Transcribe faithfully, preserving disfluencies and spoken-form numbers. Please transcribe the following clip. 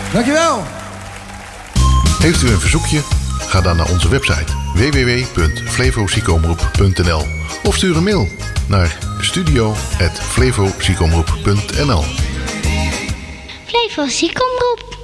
Dankjewel. Heeft u een verzoekje? Ga dan naar onze website w w w punt flevoziekomroep punt n l of stuur een mail naar studio at flevoziekomroep punt n l. Flevo Ziekomroep.